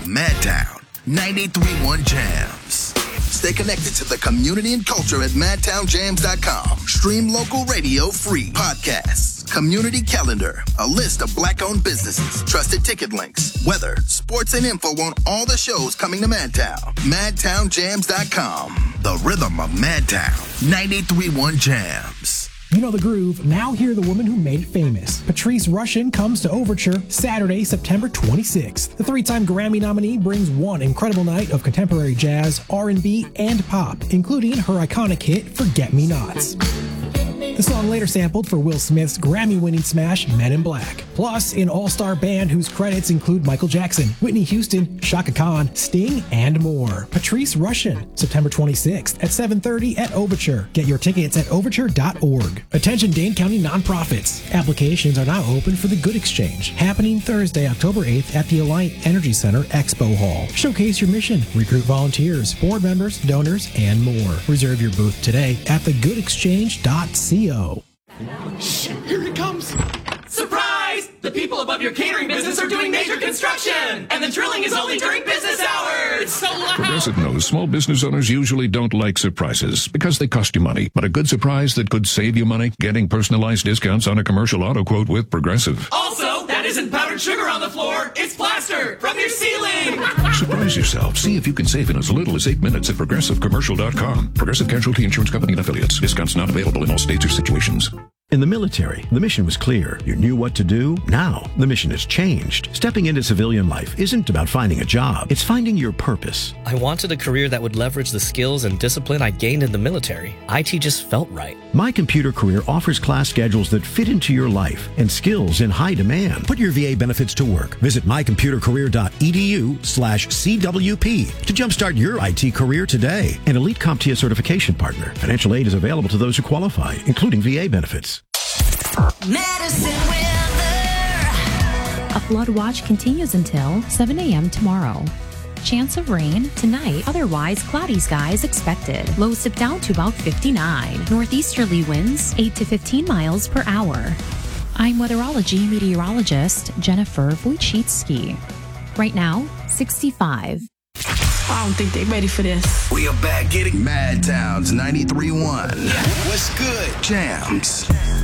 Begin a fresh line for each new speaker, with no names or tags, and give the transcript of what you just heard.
Madtown 93.1 Jams. Stay connected to the community and culture at madtownjams.com. Stream local radio free podcasts, community calendar, a list of black-owned businesses, trusted ticket links, weather, sports, and info on all the shows coming to Madtown. madtownjams.com. The rhythm of Madtown 93.1 Jams.
You know the groove. Now hear the woman who made it famous. Patrice Rushen comes to Overture Saturday, September 26th. The three-time Grammy nominee brings one incredible night of contemporary jazz, R&B, and pop, including her iconic hit, Forget Me Nots. The song later sampled for Will Smith's Grammy-winning smash, Men in Black. Plus, an all-star band whose credits include Michael Jackson, Whitney Houston, Chaka Khan, Sting, and more. Patrice Rushen, September 26th at 7:30 at Overture. Get your tickets at overture.org. Attention Dane County nonprofits. Applications are now open for the Good Exchange, happening Thursday, October 8th at the Alliant Energy Center Expo Hall. Showcase your mission, recruit volunteers, board members, donors, and more. Reserve your booth today at thegoodexchange.co.
Shh, here it comes. Surprise! The people above your catering business are doing major construction, and the drilling is only during business hours. It's so loud.
Progressive knows small business owners usually don't like surprises because they cost you money. But a good surprise that could save you money, getting personalized discounts on a commercial auto quote with Progressive.
Also, that isn't powdered sugar on the floor. It's plaster from your ceiling.
Surprise yourself. See if you can save in as little as 8 minutes at progressivecommercial.com. Progressive Casualty Insurance Company and Affiliates. Discounts not available in all states or situations.
In the military, the mission was clear. You knew what to do. Now, the mission has changed. Stepping into civilian life isn't about finding a job. It's finding your purpose.
I wanted a career that would leverage the skills and discipline I gained in the military. IT just felt right.
My Computer Career offers class schedules that fit into your life and skills in high demand. Put your VA benefits to work. Visit mycomputercareer.edu/CWP to jumpstart your IT career today. An elite CompTIA certification partner. Financial aid is available to those who qualify, including VA benefits.
Medicine weather.
A flood watch continues until 7 a.m. tomorrow. Chance of rain tonight, otherwise cloudy skies expected. Lows dip down to about 59. Northeasterly winds 8 to 15 miles per hour. I'm weatherology meteorologist Jennifer Wojcicki. Right now, 65.
I don't think they're ready for this.
We are back getting Madtown's 93.1. What's good? Jams.